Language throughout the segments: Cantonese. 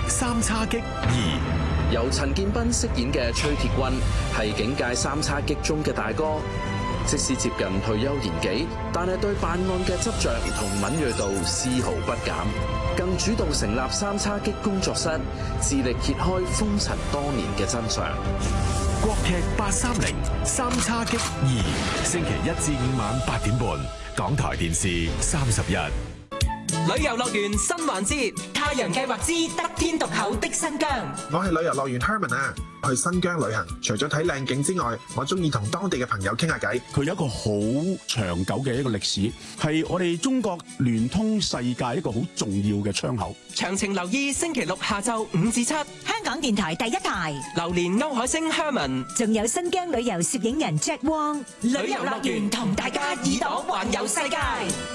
三叉戟2》， 由陳建斌飾演嘅崔鐵軍係警界三叉戟中嘅大哥，即使接近退休年紀，但係對辦案嘅執着同敏銳度絲毫不減，更主動成立三叉戟工作室，致力揭開封塵多年嘅真相。 國劇830三叉戟2，星期1至5晚8點半，港台電視31。 旅遊樂園新環節，太陽計劃之得天獨厚的新疆。 我係旅遊樂園 Herman 啊，去新疆旅行，除咗睇靚景之外，我中意同當地嘅朋友傾下偈。 佢有一個好長久嘅一個歷史，係我哋中國聯通世界一個好重要嘅窗口。 詳情留意星期六下晝5至7，香港電台第一台。榴蓮歐海星 Herman， 仲有新疆旅遊攝影人 Jack Wong。 旅遊樂園同大家耳朵環遊世界。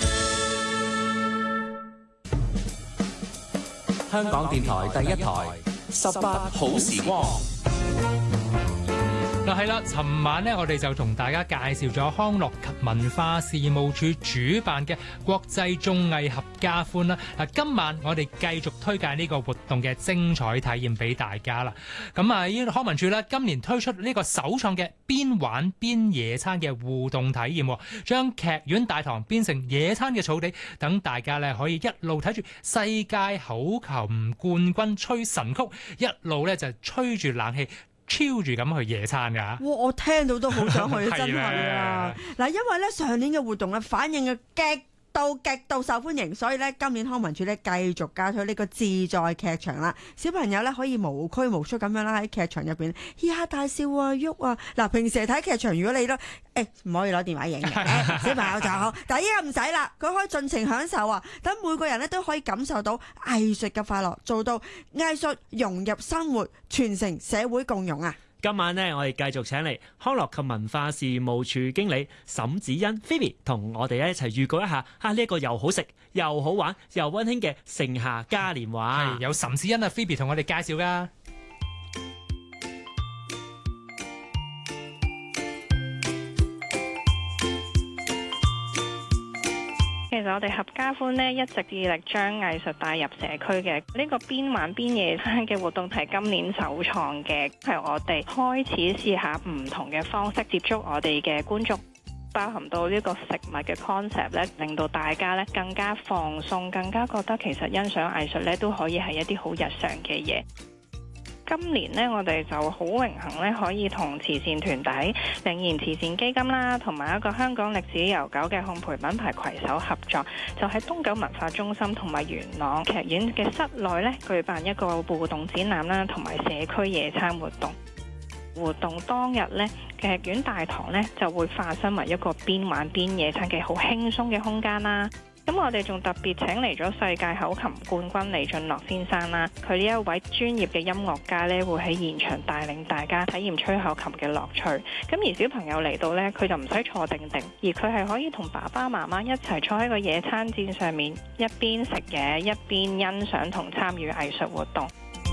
香港電台第一台18好時光。 係啦，尋晚呢，我哋就同大家介紹咗康樂及文化事務署主辦嘅國際綜藝合家歡啦。嗱，今晚我哋繼續推介呢個活動嘅精彩體驗俾大家啦。咁啊，康文署呢，今年推出呢個首創嘅邊玩邊野餐嘅互動體驗，將劇院大堂變成野餐嘅草地，等大家呢可以一路睇住世界口琴冠軍吹神曲，一路呢就吹住冷氣，超住咁去野餐㗎。 哇！我聽到都好想去，真係啊！嗱，因為咧上年嘅活動咧反應嘅極度受歡迎，所以咧今年康文署咧繼續加推呢個自在劇場啦。小朋友咧可以無拘無束咁樣啦喺劇場入邊嘻哈大笑啊喐啊。嗱，平時睇劇場如果你都唔可以攞電話影嘅，小朋友就好，但係依家唔使啦，佢可以盡情享受啊！等每個人咧都可以感受到藝術嘅快樂，做到藝術融入生活，傳承社會共融啊！ 今晚呢，我哋繼續請嚟康樂及文化事務處經理沈子欣 Phoebe 同我哋一齊預告一下呢一個又好食又好玩又溫馨嘅盛夏嘉年華。 係有沈子欣啊 Phoebe 同我哋介紹噶。 其實我哋合家歡呢一直致力將藝術帶入社區嘅，呢個邊玩邊野餐嘅活動係今年首創嘅，係我哋開始試下唔同嘅方式接觸我哋嘅觀眾，包含到呢個食物嘅 concept 咧，令到大家咧更加放鬆，更加覺得其實欣賞藝術咧都可以係一啲好日常嘅嘢。今年呢，我哋就好榮幸咧，可以同慈善團體領研慈善基金啦，同埋一個香港歷史悠久嘅烘焙品牌攜手合作，就喺東九文化中心同埋元朗劇院嘅室內咧，舉辦一個互動展覽啦，同埋社區野餐活動。活動當日咧，劇院大堂咧就會化身為一個邊玩邊野餐嘅好輕鬆嘅空間啦。咁我哋仲特別請嚟咗世界口琴冠軍李俊樂先生啦，佢呢一位專業嘅音樂家呢，會喺現場帶領大家體驗吹口琴嘅樂趣。咁而小朋友嚟到呢，佢就唔使坐定定，而佢係可以同爸爸媽媽一齊坐喺個野餐墊上面，一邊食嘢一邊欣賞同參與藝術活動。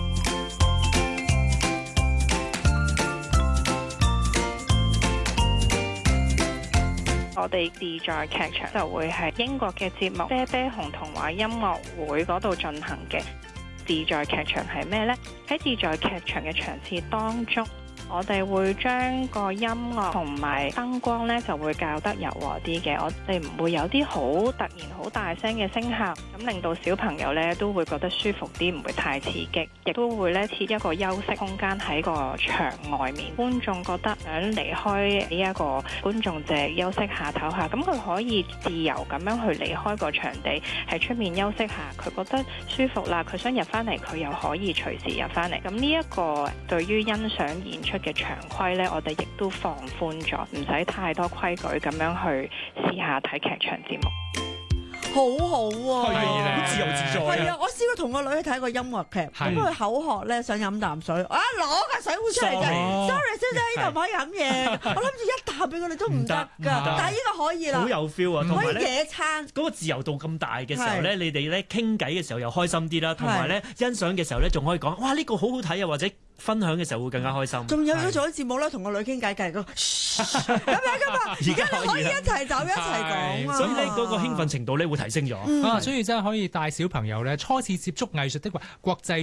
我哋自在劇場就會喺英國嘅節目《啤啤熊童話音樂會》嗰度進行嘅。自在劇場係咩呢？喺自在劇場嘅場次當中，我哋會將個音樂同埋燈光呢就會校得柔和啲嘅，我哋唔會有啲好突然好大聲嘅聲效，咁令到小朋友呢都會覺得舒服啲，唔會太刺激，亦都會呢設一個休息空間喺個場外面，觀眾覺得想離開呢一個觀眾席休息下唞下，咁佢可以自由咁樣去離開個場地，喺出面休息下，佢覺得舒服啦，佢想入翻嚟，佢又可以隨時入翻嚟。咁呢一個對於欣賞演出嘅場規呢，我哋亦都放寬咗，唔使太多規矩咁樣去試下睇劇場節目。 好好喎， 好自由自在啊！ 係啊，我試過同個女去睇個音樂劇，咁佢口渴咧，想飲啖水，啊攞個水壺出嚟嘅 ，sorry 小姐，呢度唔可以飲嘢。我諗住一啖俾佢哋都唔得㗎，但係呢個可以啦， 好有 feel 啊，同埋可以野餐。 嗰個自由度咁大嘅時候咧，你哋咧傾偈嘅時候又開心啲啦，同埋咧欣賞嘅時候咧仲可以講，哇呢個好好睇啊，或者分享嘅時候會更加開心。仲有咗做咗節目啦，同個女傾偈，隔離嗰咁樣㗎嘛，而家可以一齊走一齊講啊， 所以咧嗰個興奮程度咧會提升咗。 所以真係可以帶小朋友咧初次接觸藝術的話，國際